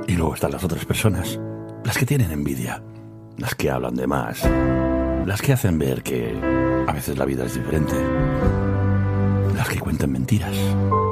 Y luego están las otras personas, las que tienen envidia, las que hablan de más, las que hacen ver que a veces la vida es diferente, las que cuentan mentiras.